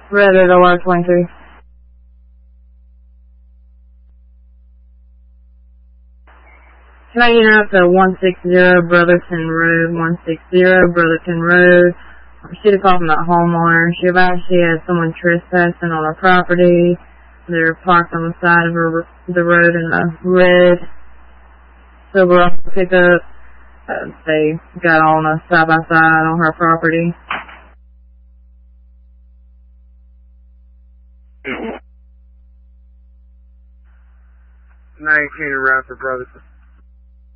Reddit OR23. Can I get out to 160 Brotherton Road, 160 Brotherton Road? She had called from that homeowner. She had someone trespassing on her property. They're parked on the side of the road in a red Silverado pickup. They got on a side-by-side on her property. Route for Brotherton.